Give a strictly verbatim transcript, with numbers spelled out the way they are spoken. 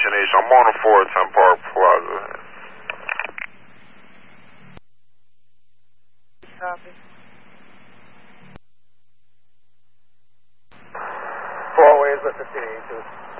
East. I'm on the four ten Park Plaza. Copy. Four ways with fifteen eighty-two.